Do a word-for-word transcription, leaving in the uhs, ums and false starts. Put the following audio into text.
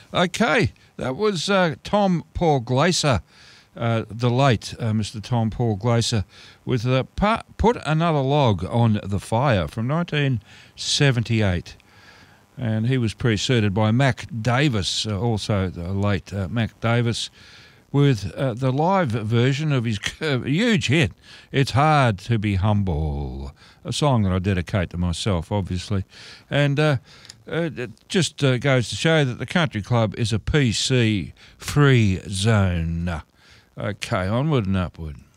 Okay, that was uh, Tom Paul Glaser, uh, the late uh, Mister Tom Paul Glaser, with uh, pa- Put Another Log on the Fire from nineteen seventy-eight. And he was preceded by Mac Davis, uh, also the late uh, Mac Davis, with uh, the live version of his uh, huge hit, It's Hard to Be Humble, a song that I dedicate to myself, obviously. And uh, uh, it just uh, goes to show that the country club is a P C-free zone. Okay, onward and upward.